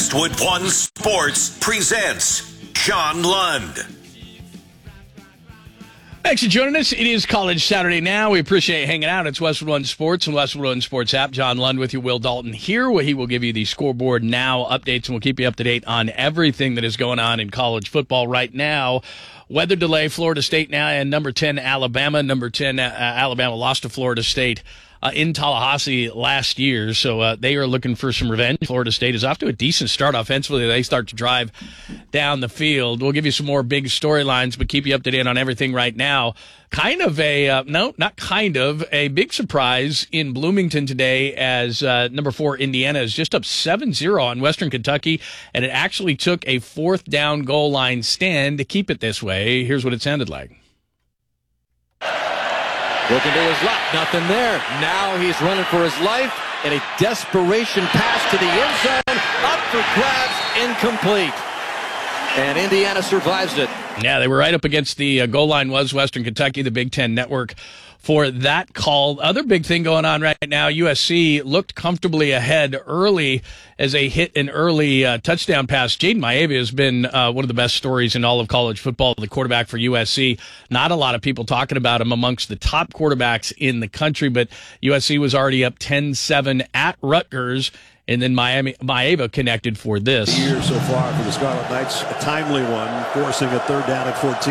Westwood One Sports presents John Lund. Thanks for joining us. It is College Saturday now. We appreciate you hanging out. It's Westwood One Sports and Westwood One Sports app. John Lund with you, Will Dalton here, where he will give you the scoreboard now updates, and we'll keep you up to date on everything that is going on in college football right now. Weather delay, Florida State now, and number 10, Alabama. Number 10, Alabama lost to Florida State in Tallahassee last year, so they are looking for some revenge. Florida State is off to a decent start offensively. They start to drive down the field. We'll give you some more big storylines, but keep you up to date on everything right now. Kind of a, a big surprise in Bloomington today as number 4 Indiana is just up 7-0 on Western Kentucky, and it actually took a fourth down goal line stand to keep it this way. Here's what it sounded like. Looking to his left, nothing there. Now he's running for his life, and a desperation pass to the end zone, up for grabs, incomplete. And Indiana survives it. Yeah, they were right up against the goal line was Western Kentucky, the Big Ten Network, for that call. Other big thing going on right now, USC looked comfortably ahead early as they hit an early touchdown pass. Jaden Maeva has been one of the best stories in all of college football, the quarterback for USC. Not a lot of people talking about him amongst the top quarterbacks in the country, but USC was already up 10-7 at Rutgers, and then Maeva connected for this. Year so far for the Scarlet Knights, a timely one, forcing a third down at 14.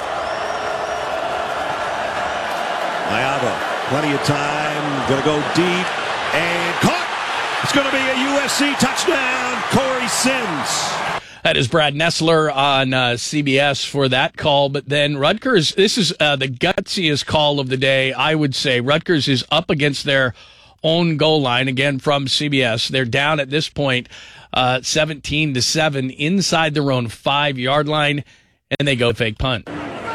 Maeva, plenty of time, going to go deep, and caught. It's going to be a USC touchdown, Corey Sims. That is Brad Nessler on CBS for that call. But then Rutgers, this is the gutsiest call of the day, I would say. Rutgers is up against their own goal line, again from CBS. They're down at this point 17-7 inside their own 5-yard line, and they go fake punt.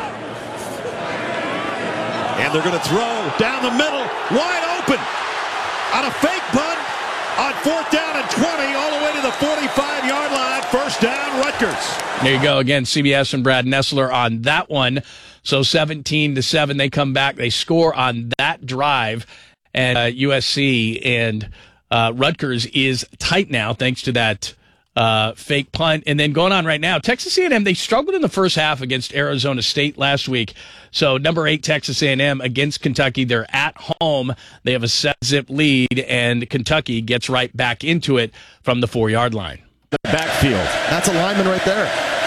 And they're going to throw down the middle, wide open, on a fake punt on fourth down and 20, all the way to the 45-yard line. First down, Rutgers. There you go. Again, CBS and Brad Nessler on that one. So 17-7, they come back. They score on that drive. And USC and Rutgers is tight now thanks to that fake punt. And then going on right now, Texas A&M, they struggled in the first half against Arizona State last week. So number 8 Texas A&M against Kentucky. They're at home. They have a 7-zip lead, and Kentucky gets right back into it from the 4-yard line. The backfield. That's a lineman right there.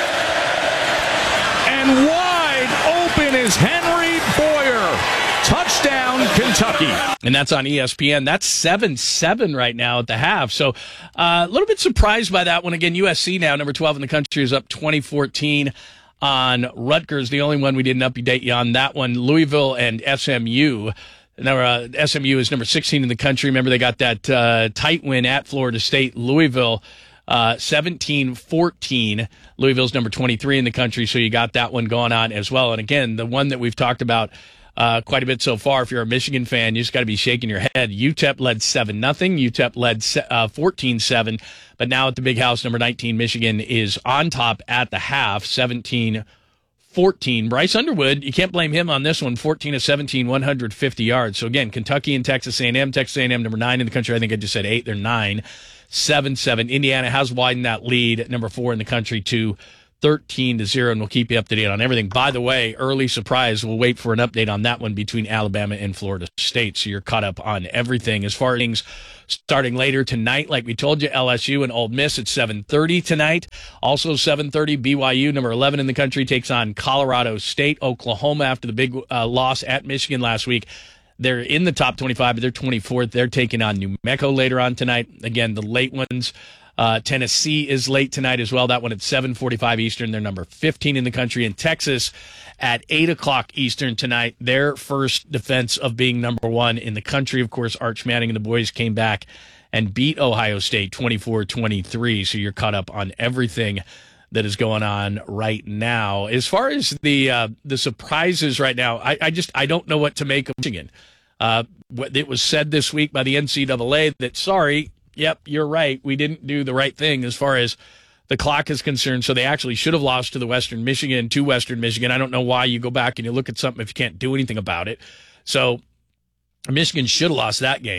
And wide open is Henry Boyer. Touchdown, Kentucky. And that's on ESPN. That's 7-7 right now at the half. So a little bit surprised by that one. Again, USC now, number 12 in the country, is up 20-14 on Rutgers. The only one we didn't update you on that one, Louisville and SMU. Now, SMU is number 16 in the country. Remember, they got that tight win at Florida State. Louisville, 17-14. Louisville's number 23 in the country, so you got that one going on as well. And again, the one that we've talked about quite a bit so far. If you're a Michigan fan, you just got to be shaking your head. UTEP led 7-0. UTEP led 14-7. But now at the Big House, number 19, Michigan is on top at the half, 17-14. Bryce Underwood, you can't blame him on this one, 14 of 17, 150 yards. So again, Kentucky and Texas A&M. Texas A&M number 9 in the country. I think I just said 8. They're 9. 7-7. Indiana has widened that lead at number 4 in the country to 13-0, and we'll keep you up to date on everything. By the way, early surprise, we'll wait for an update on that one between Alabama and Florida State, so you're caught up on everything. As far as things starting later tonight, like we told you, LSU and Ole Miss at 7:30 tonight. Also 7:30, BYU, number 11 in the country, takes on Colorado State. Oklahoma, after the big loss at Michigan last week, they're in the top 25, but they're 24th. They're taking on New Mexico later on tonight. Again, the late ones. Tennessee is late tonight as well. That one at 7:45 Eastern. They're number 15 in the country. And Texas at 8 o'clock Eastern tonight. Their first defense of being number 1 in the country. Of course, Arch Manning and the boys came back and beat Ohio State 24-23. So you're caught up on everything that is going on right now. As far as the surprises right now, I don't know what to make of Michigan. It was said this week by the NCAA that, sorry, yep, you're right, we didn't do the right thing as far as the clock is concerned, so they actually should have lost to Western Michigan. I don't know why you go back and you look at something if you can't do anything about it. So Michigan should have lost that game.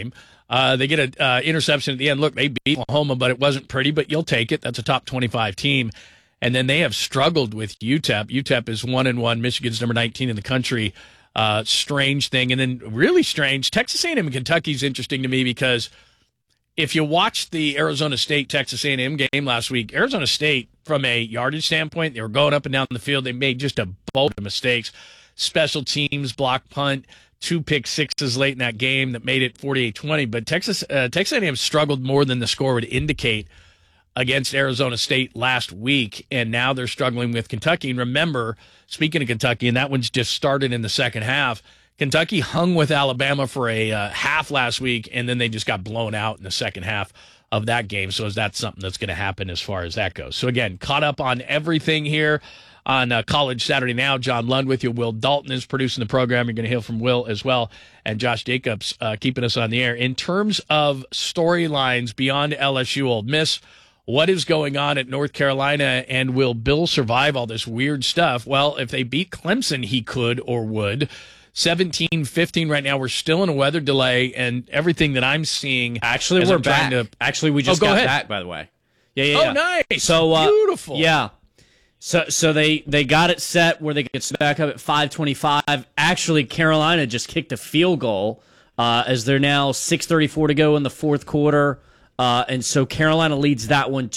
They get an interception at the end. Look, they beat Oklahoma, but it wasn't pretty, but you'll take it. That's a top 25 team. And then they have struggled with UTEP. UTEP is 1-1. Michigan's number 19 in the country. Strange thing. And then really strange, Texas A&M and Kentucky is interesting to me because if you watched the Arizona State-Texas A&M game last week, Arizona State, from a yardage standpoint, they were going up and down the field. They made just a boat of mistakes. Special teams, block punt, 2 pick sixes late in that game that made it 48-20. But Texas A&M struggled more than the score would indicate against Arizona State last week, and now they're struggling with Kentucky. And remember, speaking of Kentucky, and that one's just started in the second half, Kentucky hung with Alabama for a half last week, and then they just got blown out in the second half of that game. So is that something that's going to happen as far as that goes? So again, caught up on everything here on College Saturday Now. John Lund with you. Will Dalton is producing the program. You're going to hear from Will as well, and Josh Jacobs keeping us on the air. In terms of storylines beyond LSU Ole Miss, what is going on at North Carolina, and will Bill survive all this weird stuff? Well, if they beat Clemson, he could or would. 17-15 right now. We're still in a weather delay, and everything that I'm seeing. Actually, we're back. Actually, we just got back, by the way. Yeah. Oh, nice. So, beautiful. Yeah. So they got it set where they get back up at 5:25. Actually, Carolina just kicked a field goal as they're now 6:34 to go in the fourth quarter. And so Carolina leads that one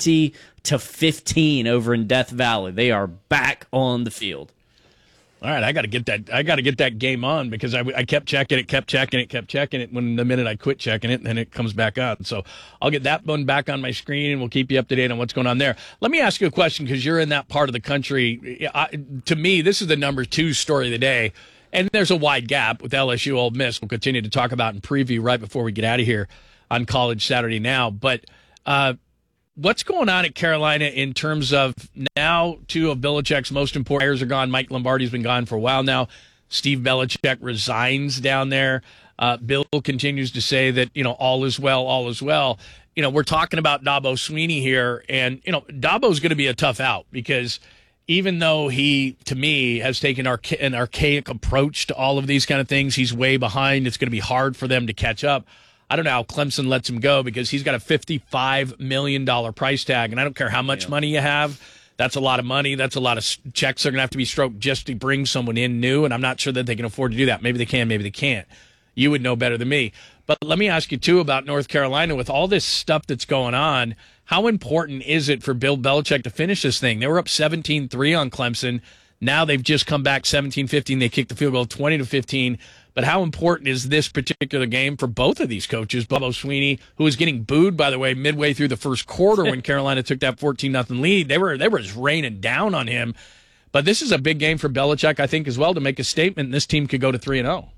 20-15 over in Death Valley. They are back on the field. All right, I got to get that game on because I kept checking it. When the minute I quit checking it, and then it comes back on. So I'll get that one back on my screen, and we'll keep you up to date on what's going on there. Let me ask you a question because you're in that part of the country. To me, this is the number 2 story of the day, and there's a wide gap with LSU Ole Miss. We'll continue to talk about and preview right before we get out of here on College Saturday Now. But what's going on at Carolina in terms of now 2 of Belichick's most important players are gone. Mike Lombardi's been gone for a while now. Steve Belichick resigns down there. Bill continues to say that, all is well, all is well. We're talking about Dabo Swinney here, and, Dabo's going to be a tough out because even though he, to me, has taken an archaic approach to all of these kind of things, he's way behind. It's going to be hard for them to catch up. I don't know how Clemson lets him go because he's got a $55 million price tag, and I don't care how much money you have. That's a lot of money. That's a lot of checks that are going to have to be stroked just to bring someone in new, and I'm not sure that they can afford to do that. Maybe they can, maybe they can't. You would know better than me. But let me ask you, too, about North Carolina. With all this stuff that's going on, how important is it for Bill Belichick to finish this thing? They were up 17-3 on Clemson. Now they've just come back 17-15. They kicked the field goal 20-15. But how important is this particular game for both of these coaches? Dabo Swinney, who was getting booed, by the way, midway through the first quarter when Carolina took that 14-0 lead. They were just raining down on him. But this is a big game for Belichick, I think, as well, to make a statement. This team could go to 3-0.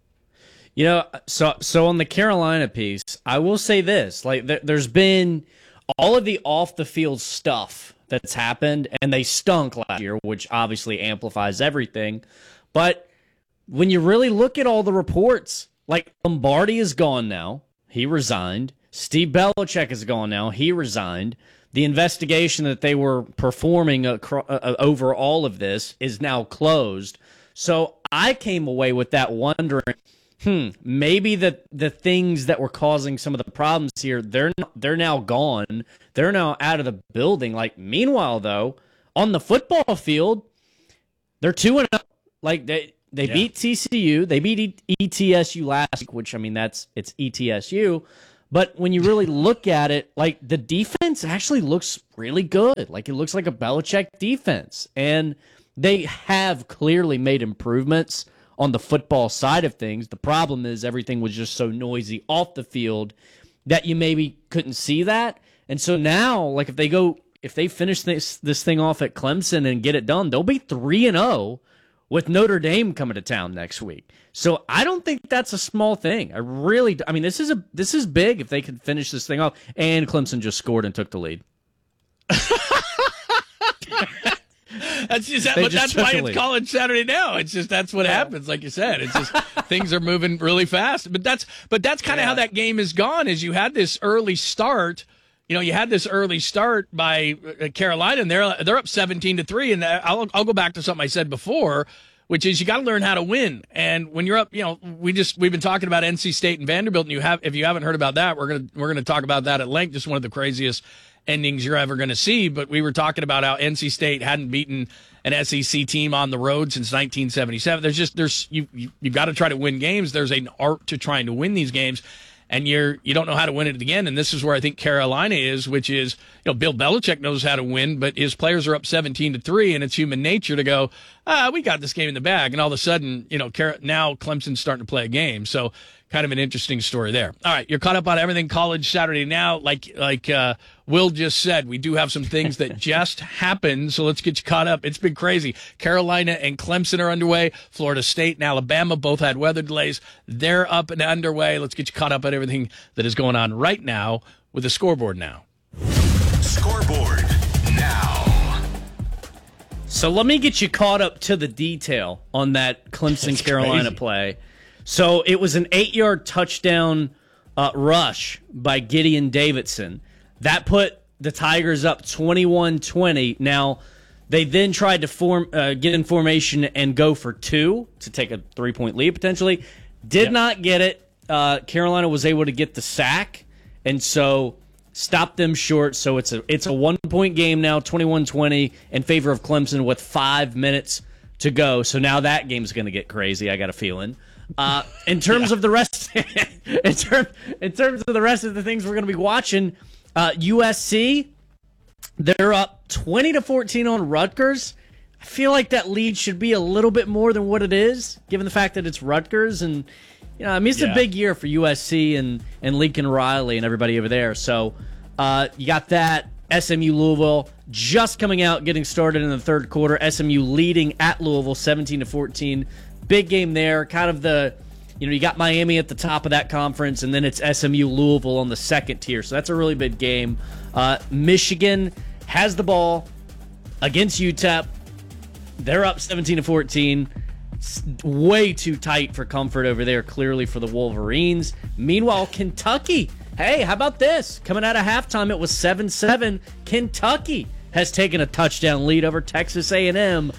So on the Carolina piece, I will say this: there's been all of the off the field stuff that's happened, and they stunk last year, which obviously amplifies everything. But when you really look at all the reports, Lombardi is gone now. He resigned. Steve Belichick is gone now. He resigned. The investigation that they were performing over all of this is now closed. So I came away with that wondering, maybe the things that were causing some of the problems here, they're now gone. They're now out of the building. Meanwhile, though, on the football field, they're 2-0. They beat TCU. They beat ETSU last week, which, it's ETSU. But when you really look at it, the defense actually looks really good. It looks like a Belichick defense. And they have clearly made improvements on the football side of things. The problem is everything was just so noisy off the field that you maybe couldn't see that. And so now, if they finish this thing off at Clemson and get it done, they'll be 3-0. With Notre Dame coming to town next week. So I don't think that's a small thing. This is big if they could finish this thing off. And Clemson just scored and took the lead. That's why it's College Saturday Now. It's just that's what happens, like you said. It's just things are moving really fast. But that's kind of how that game has gone. Is you had this early start. You had this early start by Carolina, and they're up 17-3. And I'll go back to something I said before. which is you got to learn how to win. And when you're up, we've been talking about NC State and Vanderbilt, and if you haven't heard about that, we're gonna talk about that at length. Just one of the craziest endings you're ever going to see. But we were talking about how NC State hadn't beaten an SEC team on the road since 1977. You've got to try to win games. There's an art to trying to win these games, and you don't know how to win it again. And this is where I think Carolina is, which is, Bill Belichick knows how to win, but his players are up 17-3, and it's human nature to go, we got this game in the bag. And all of a sudden, now Clemson's starting to play a game. So kind of an interesting story there. All right, you're caught up on everything College Saturday now. Like Will just said, we do have some things that just happened, so let's get you caught up. It's been crazy. Carolina and Clemson are underway. Florida State and Alabama both had weather delays. They're up and underway. Let's get you caught up on everything that is going on right now with the scoreboard now. Scoreboard now. So let me get you caught up to the detail on that Clemson-Carolina play. So it was an 8-yard touchdown rush by Gideon Davidson. That put the Tigers up 21-20. Now, they then tried to get in formation and go for 2 to take a 3-point lead potentially. Did not get it. Carolina was able to get the sack, and so stopped them short. So it's a 1-point game now, 21-20 in favor of Clemson with 5 minutes to go. So now that game's going to get crazy, I got a feeling. In terms of the rest, in terms of the rest of the things we're going to be watching, USC, they're up 20-14 on Rutgers. I feel like that lead should be a little bit more than what it is, given the fact that it's Rutgers. And it's a big year for USC and Lincoln Riley and everybody over there. So you got that. SMU Louisville just coming out, getting started in the third quarter. SMU leading at Louisville 17-14. Big game there, kind of you got Miami at the top of that conference, and then it's SMU Louisville on the second tier. So that's a really big game. Michigan has the ball against UTEP. They're up 17-14. It's way too tight for comfort over there, clearly for the Wolverines. Meanwhile, Kentucky, hey, how about this? Coming out of halftime, it was 7-7. Kentucky has taken a touchdown lead over Texas A&M,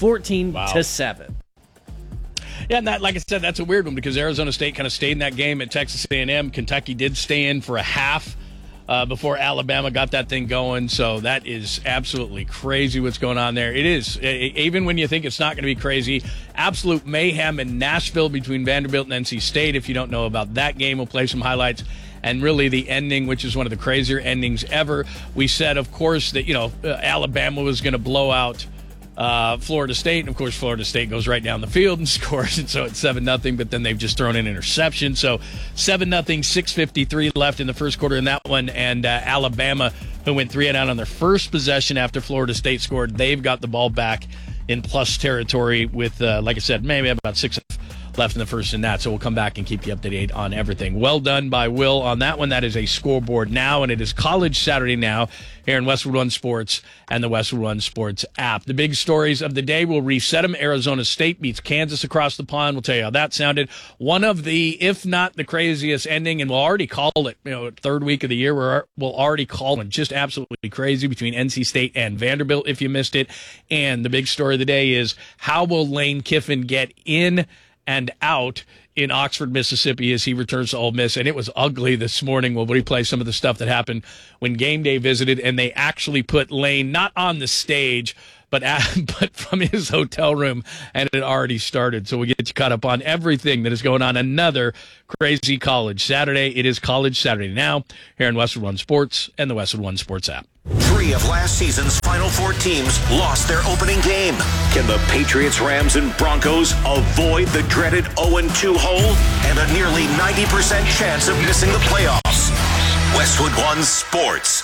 14-7. Yeah, and that, like I said, that's a weird one because Arizona State kind of stayed in that game at Texas A&M. Kentucky did stay in for a half before Alabama got that thing going. So that is absolutely crazy what's going on there. It is. Even when you think it's not going to be crazy, absolute mayhem in Nashville between Vanderbilt and NC State. If you don't know about that game, we'll play some highlights. And really the ending, which is one of the crazier endings ever. We said, of course, that, Alabama was going to blow out Florida State, and of course Florida State goes right down the field and scores, and so it's 7-0, but then they've just thrown an interception. So 7-0, 6:53 left in the first quarter in that one, and Alabama, who went 3 and out on their first possession after Florida State scored, they've got the ball back in plus territory with, like I said, maybe about 6 left in the first in that. So we'll come back and keep you up to date on everything. Well done by Will on that one. That is a scoreboard now, and it is College Saturday now here in Westwood One Sports and the Westwood One Sports app. The big stories of the day, we'll reset them. Arizona State beats Kansas across the pond. We'll tell you how that sounded. One of the, if not the craziest ending, and we'll already call it, third week of the year, we'll already call it just absolutely crazy between NC State and Vanderbilt if you missed it. And the big story of the day is how will Lane Kiffin get in and out in Oxford, Mississippi as he returns to Ole Miss. And it was ugly this morning. We'll replay some of the stuff that happened when Game Day visited, and they actually put Lane not on the stage, but from his hotel room, and it had already started. So we'll get you caught up on everything that is going on. Another crazy College Saturday. It is College Saturday now here in Westwood One Sports and the Westwood One Sports app. 3 of last season's Final Four teams lost their opening game. Can the Patriots, Rams, and Broncos avoid the dreaded 0-2 hole and a nearly 90% chance of missing the playoffs? Westwood One Sports.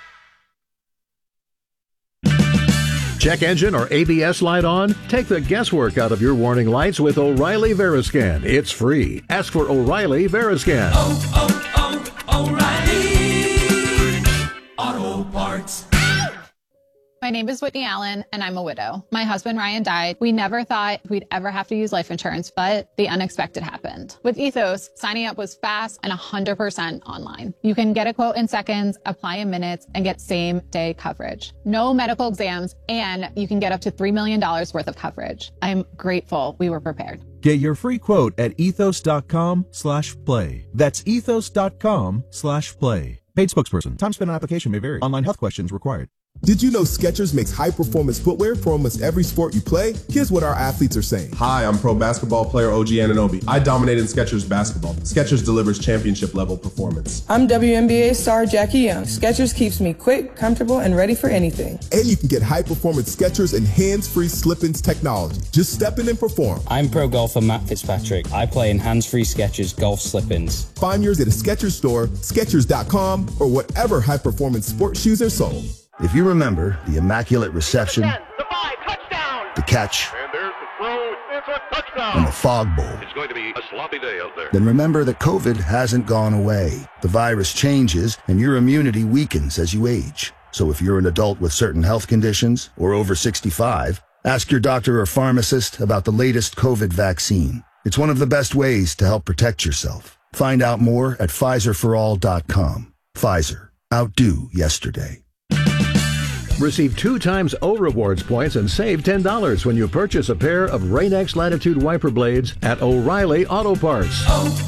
Check engine or ABS light on? Take the guesswork out of your warning lights with O'Reilly Veriscan. It's free. Ask for O'Reilly Veriscan. O'Reilly Auto Parts. My name is Whitney Allen, and I'm a widow. My husband, Ryan, died. We never thought we'd ever have to use life insurance, but the unexpected happened. With Ethos, signing up was fast and 100% online. You can get a quote in seconds, apply in minutes, and get same-day coverage. No medical exams, and you can get up to $3 million worth of coverage. I'm grateful we were prepared. Get your free quote at ethos.com/play. That's ethos.com/play. Paid spokesperson. Time spent on application may vary. Online health questions required. Did you know Skechers makes high-performance footwear for almost every sport you play? Here's what our athletes are saying. Hi, I'm pro basketball player OG Anunoby. I dominated Skechers basketball. Skechers delivers championship-level performance. I'm WNBA star Jackie Young. Skechers keeps me quick, comfortable, and ready for anything. And you can get high-performance Skechers and hands-free slip-ins technology. Just step in and perform. I'm pro golfer Matt Fitzpatrick. I play in hands-free Skechers golf slip-ins. Find yours at a Skechers store, Skechers.com, or whatever high-performance sports shoes are sold. If you remember the immaculate reception, the catch, and there's the throw, it's a touchdown, and the fog bowl, it's going to be a sloppy day out there. Then remember that COVID hasn't gone away. The virus changes and your immunity weakens as you age. So if you're an adult with certain health conditions or over 65, ask your doctor or pharmacist about the latest COVID vaccine. It's one of the best ways to help protect yourself. Find out more at PfizerForAll.com. Pfizer. Outdo yesterday. Receive 2 times O Rewards points and save $10 when you purchase a pair of Rain-X Latitude wiper blades at O'Reilly Auto Parts.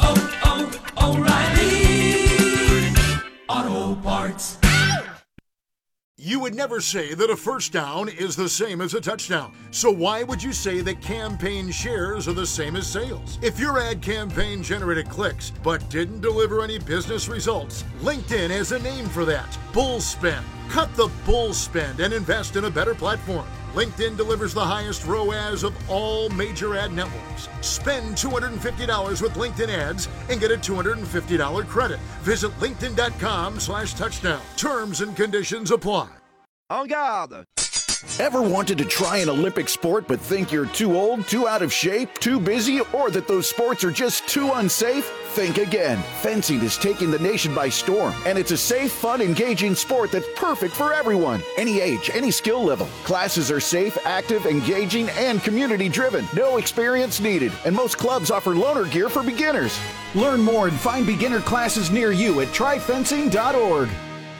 O'Reilly Auto Parts. You would never say that a first down is the same as a touchdown. So why would you say that campaign shares are the same as sales? If your ad campaign generated clicks but didn't deliver any business results, LinkedIn has a name for that: bull spend. Cut the bull spend and invest in a better platform. LinkedIn delivers the highest ROAS of all major ad networks. Spend $250 with LinkedIn ads and get a $250 credit. Visit linkedin.com/touchdown. Terms and conditions apply. En garde! Ever wanted to try an Olympic sport but think you're too old, too out of shape, too busy, or that those sports are just too unsafe? Think again. Fencing is taking the nation by storm, and it's a safe, fun, engaging sport that's perfect for everyone. Any age, any skill level. Classes are safe, active, engaging, and community-driven. No experience needed, and most clubs offer loaner gear for beginners. Learn more and find beginner classes near you at tryfencing.org.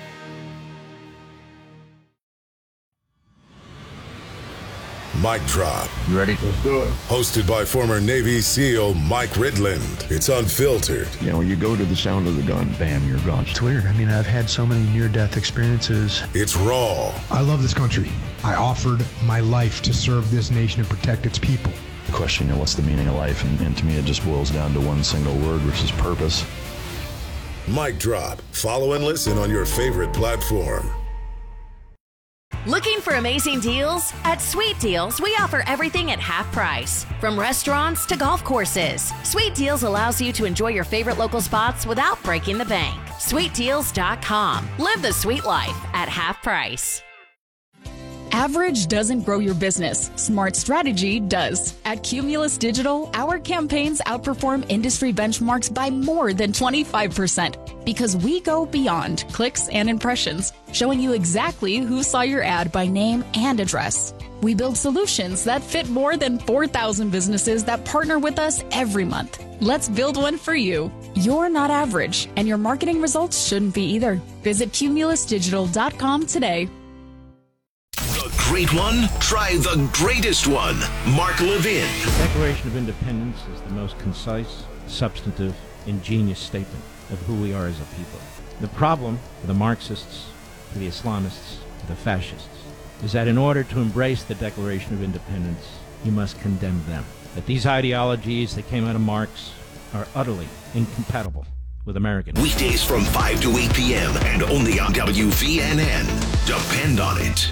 Mic Drop. You ready? Let's do it. Hosted by former Navy SEAL Mike Ridland. It's unfiltered. You know, you go to the sound of the gun, bam, you're gone. It's weird. I mean, I've had so many near-death experiences. It's raw. I love this country. I offered my life to serve this nation and protect its people. The question, you know, what's the meaning of life? And to me, it just boils down to one single word, which is purpose. Mic Drop. Follow and listen on your favorite platform. Looking for amazing deals? At Sweet Deals, we offer everything at half price. From restaurants to golf courses, Sweet Deals allows you to enjoy your favorite local spots without breaking the bank. SweetDeals.com. Live the sweet life at half price. Average doesn't grow your business. Smart strategy does. At Cumulus Digital, our campaigns outperform industry benchmarks by more than 25% because we go beyond clicks and impressions, showing you exactly who saw your ad by name and address. We build solutions that fit more than 4,000 businesses that partner with us every month. Let's build one for you. You're not average, and your marketing results shouldn't be either. Visit cumulusdigital.com today. Great one? Try the greatest one. Mark Levin. The Declaration of Independence is the most concise, substantive, ingenious statement of who we are as a people. The problem for the Marxists, for the Islamists, for the fascists, is that in order to embrace the Declaration of Independence, you must condemn them. That these ideologies that came out of Marx are utterly incompatible with American. Weekdays from 5 to 8 p.m. and only on WVNN. Depend on it.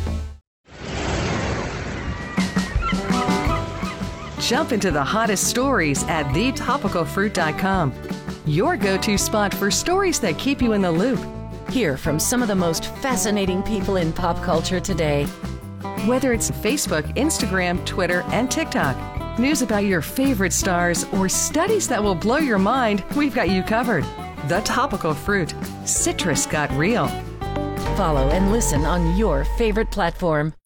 Jump into the hottest stories at thetopicalfruit.com. Your go-to spot for stories that keep you in the loop. Hear from some of the most fascinating people in pop culture today. Whether it's Facebook, Instagram, Twitter, and TikTok, news about your favorite stars, or studies that will blow your mind, we've got you covered. The Topical Fruit. Citrus got real. follow and listen on your favorite platform.